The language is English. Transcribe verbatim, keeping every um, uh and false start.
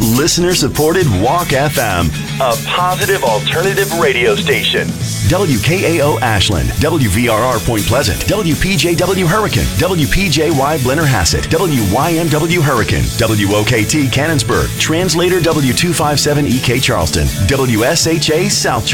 Listener-supported Walk F M, a positive alternative radio station. W K A O Ashland, W V R R Point Pleasant, W P J W Hurricane, W P J Y Blennerhassett, W Y M W Hurricane, W O K T Cannonsburg, Translator W two five seven E K Charleston, W S H A South Charleston.